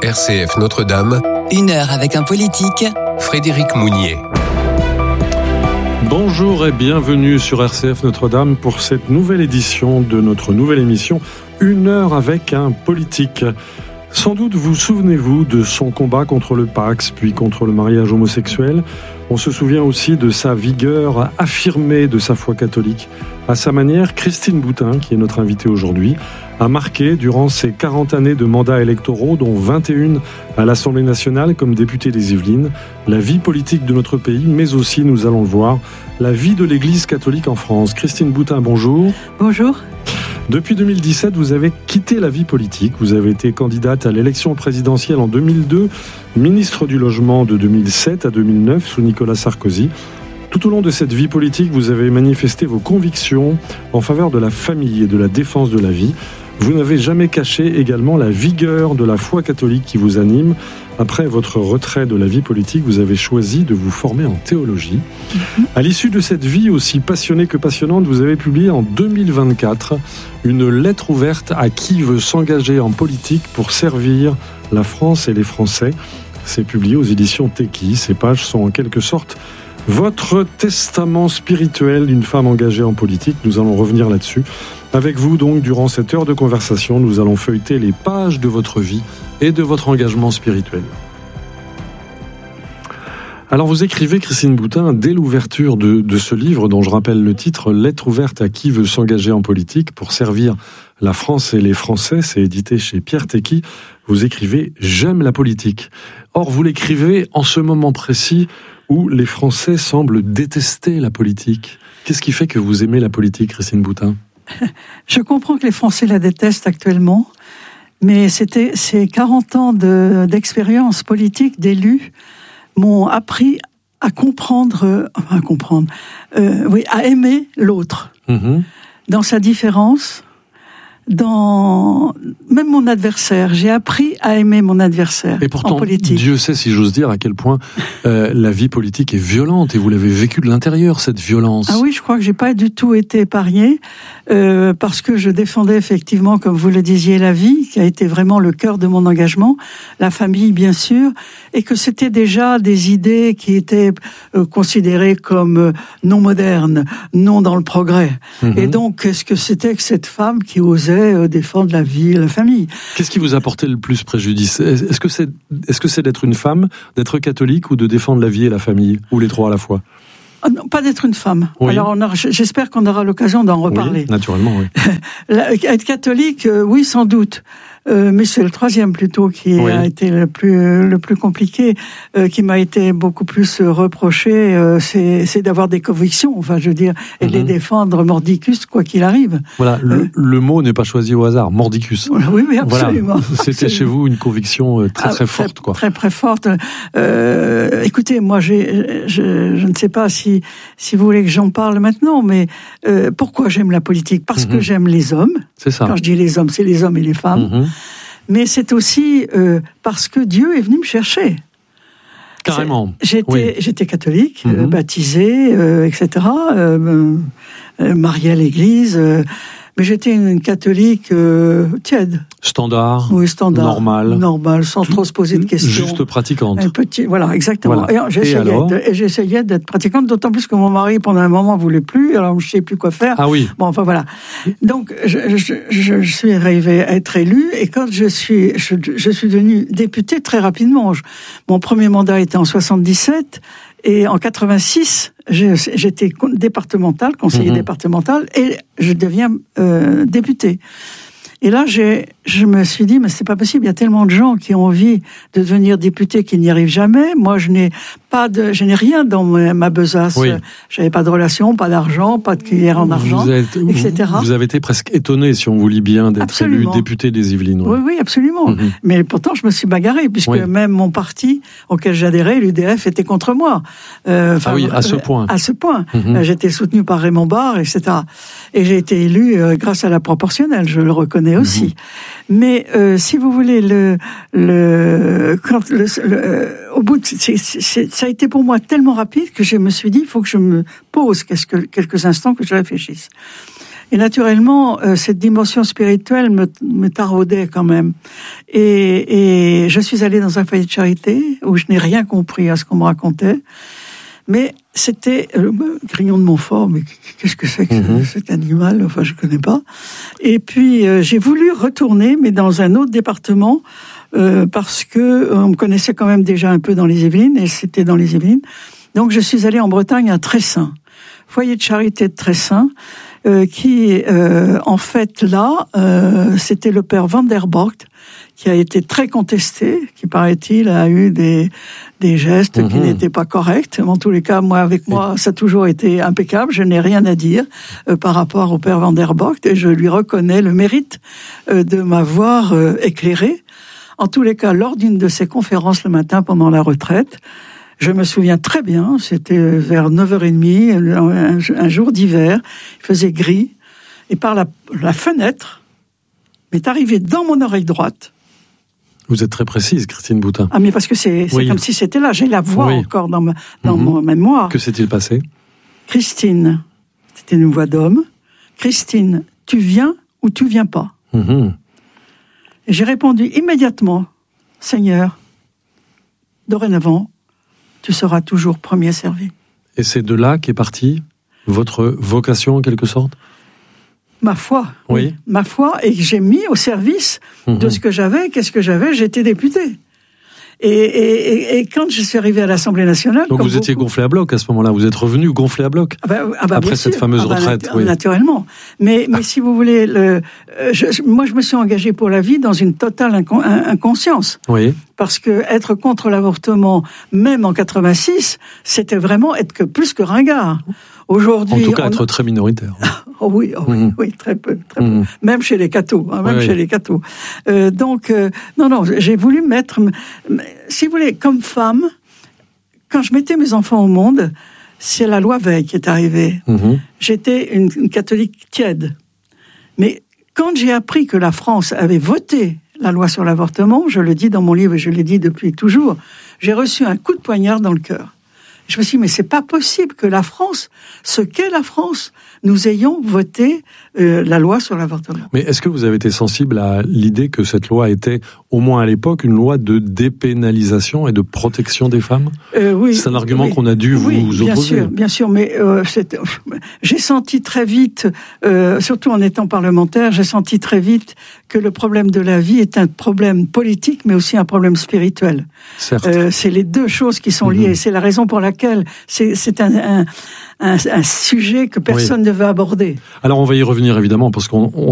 RCF Notre-Dame. 1 heure avec un politique. Frédéric Mounier. Bonjour et bienvenue sur RCF Notre-Dame pour cette nouvelle édition de notre nouvelle émission 1 heure avec un politique. Sans doute vous souvenez-vous de son combat contre le Pax, puis contre le mariage homosexuel. On se souvient aussi de sa vigueur affirmée de sa foi catholique. À sa manière, Christine Boutin, qui est notre invitée aujourd'hui, a marqué durant ses 40 années de mandats électoraux, dont 21 à l'Assemblée nationale comme députée des Yvelines, la vie politique de notre pays, mais aussi, nous allons le voir, la vie de l'Église catholique en France. Christine Boutin, bonjour. Bonjour. Depuis 2017, vous avez quitté la vie politique. Vous avez été candidate à l'élection présidentielle en 2002, ministre du Logement de 2007 à 2009 sous Nicolas Sarkozy. Tout au long de cette vie politique, vous avez manifesté vos convictions en faveur de la famille et de la défense de la vie. Vous n'avez jamais caché également la vigueur de la foi catholique qui vous anime. Après votre retrait de la vie politique, vous avez choisi de vous former en théologie. À l'issue de cette vie aussi passionnée que passionnante, vous avez publié en 2024 une lettre ouverte à qui veut s'engager en politique pour servir la France et les Français. C'est publié aux éditions Teki. Ces pages sont en quelque sorte votre testament spirituel d'une femme engagée en politique. Nous allons revenir là-dessus. Avec vous, donc, durant cette heure de conversation, nous allons feuilleter les pages de votre vie et de votre engagement spirituel. Alors, vous écrivez, Christine Boutin, dès l'ouverture de ce livre, dont je rappelle le titre, « Lettre ouverte à qui veut s'engager en politique pour servir la France et les Français », c'est édité chez Pierre Teki, vous écrivez « J'aime la politique ». Or, vous l'écrivez en ce moment précis où les Français semblent détester la politique. Qu'est-ce qui fait que vous aimez la politique, Christine Boutin ? Je comprends que les Français la détestent actuellement, mais ces 40 ans d'expérience politique, d'élu, m'ont appris à à aimer l'autre, dans sa différence, dans même mon adversaire. J'ai appris à aimer mon adversaire. Et pourtant, en politique. Dieu sait, si j'ose dire, à quel point la vie politique est violente, et vous l'avez vécu de l'intérieur, cette violence. Ah oui, je crois que j'ai pas du tout été épargnée, parce que je défendais effectivement, comme vous le disiez, la vie, qui a été vraiment le cœur de mon engagement, la famille bien sûr, et que c'était déjà des idées qui étaient considérées comme non modernes, non dans le progrès. Et donc, qu'est-ce que c'était que cette femme qui osait défendre la vie et la famille? Qu'est-ce qui vous a porté le plus préjudice ? Est-ce que c'est d'être une femme, d'être catholique, ou de défendre la vie et la famille, ou les trois à la fois ? Non, pas d'être une femme. Oui. Alors, j'espère qu'on aura l'occasion d'en reparler. Oui, naturellement, oui. Être catholique, oui, sans doute. Mais c'est le troisième plutôt qui a été le plus compliqué, qui m'a été beaucoup plus reproché. C'est d'avoir des convictions, enfin, je veux dire, et de les défendre mordicus, quoi qu'il arrive. Voilà, le mot n'est pas choisi au hasard, mordicus. Oui, mais absolument. Voilà. C'était chez vous une conviction très forte, quoi. Très forte. Écoutez, moi, je ne sais pas si vous voulez que j'en parle maintenant, mais pourquoi j'aime la politique ? Parce que j'aime les hommes. C'est ça. Quand je dis les hommes, c'est les hommes et les femmes. Mais c'est aussi parce que Dieu est venu me chercher. Carrément. J'étais catholique, baptisée, etc., mariée à l'église, mais j'étais une catholique tiède. Standard. Oui, standard. Normal, sans trop se poser de questions. Juste pratiquante. Voilà, exactement. Voilà. Et j'essayais d'être pratiquante, d'autant plus que mon mari, pendant un moment, voulait plus, alors je ne sais plus quoi faire. Ah oui. Bon, enfin voilà. Donc, je suis arrivée à être élue, et quand je suis devenue députée très rapidement. Mon premier mandat était en 77, et en 86, j'étais conseiller départemental, et je deviens députée. Et là, je me suis dit, mais c'est pas possible, il y a tellement de gens qui ont envie de devenir député qui n'y arrivent jamais. Moi, je n'ai rien dans ma besace. Oui. J'avais pas de relation, pas d'argent, pas de cuillère en argent, etc. Vous avez été presque étonné, si on vous lit bien, d'être élu député des Yvelines. Oui, absolument. Mais pourtant, je me suis bagarrée, puisque même mon parti auquel j'adhérais, l'UDF, était contre moi. À ce point. À ce point. J'étais soutenue par Raymond Barre, etc. Et j'ai été élue grâce à la proportionnelle, je le reconnais aussi. Mais si vous voulez, au bout de, ça a été pour moi tellement rapide que je me suis dit, il faut que je me pose quelques instants, que je réfléchisse. Et naturellement, cette dimension spirituelle me taraudait quand même. Et je suis allée dans un foyer de charité où je n'ai rien compris à ce qu'on me racontait. Mais c'était Grignon de Montfort, mais qu'est-ce que c'est que cet animal? Enfin, je connais pas. Et puis, j'ai voulu retourner, mais dans un autre département, parce que on me connaissait quand même déjà un peu dans les Yvelines, et c'était dans les Yvelines. Donc, je suis allée en Bretagne à Tressin, foyer de charité de Tressin, qui, en fait, là, c'était le père Van der Borgt, qui a été très contesté, qui, paraît-il, a eu des gestes qui n'étaient pas corrects. En tous les cas, avec moi, ça a toujours été impeccable. Je n'ai rien à dire par rapport au père Van der Borgt, et je lui reconnais le mérite de m'avoir éclairé. En tous les cas, lors d'une de ses conférences le matin pendant la retraite, je me souviens très bien, c'était vers 9h30, un jour d'hiver, il faisait gris, et par la fenêtre, m'est arrivé dans mon oreille droite. Vous êtes très précise, Christine Boutin. Ah, mais parce que c'est comme si c'était là, j'ai la voix encore dans mon mémoire. Que s'est-il passé? Christine, c'était une voix d'homme. Christine, tu viens ou tu viens pas? Et j'ai répondu immédiatement, Seigneur, dorénavant, tu seras toujours premier servi. Et c'est de là qu'est partie votre vocation, en quelque sorte? Ma foi, oui. Ma foi, et j'ai mis au service de ce que j'avais. Qu'est-ce que j'avais? J'étais député. Et quand je suis arrivé à l'Assemblée nationale... Donc vous étiez gonflé à bloc à ce moment-là, vous êtes revenu gonflé à bloc après cette fameuse retraite. Naturellement. Mais si vous voulez, moi je me suis engagé pour la vie dans une totale inconscience. Oui. Parce que être contre l'avortement, même en 86, c'était vraiment être plus que ringard. Aujourd'hui, en tout cas, être très minoritaire. Oui, très peu. Même chez les cathos. Chez les cathos. Non, j'ai voulu mettre... Si vous voulez, comme femme, quand je mettais mes enfants au monde, c'est la loi Veil qui est arrivée. J'étais une catholique tiède. Mais quand j'ai appris que la France avait voté la loi sur l'avortement, je le dis dans mon livre et je l'ai dit depuis toujours, j'ai reçu un coup de poignard dans le cœur. Je me suis dit, mais c'est pas possible que la France, ce qu'est la France, nous ayons voté la loi sur l'avortement. Mais est-ce que vous avez été sensible à l'idée que cette loi était, au moins à l'époque, une loi de dépénalisation et de protection des femmes? Oui. C'est un argument qu'on a dû vous opposer. Bien sûr, mais j'ai senti très vite, surtout en étant parlementaire, j'ai senti très vite que le problème de la vie est un problème politique, mais aussi un problème spirituel. Certes. C'est les deux choses qui sont liées. C'est la raison pour laquelle c'est un sujet que personne ne veut aborder. Alors on va y revenir évidemment, parce qu'on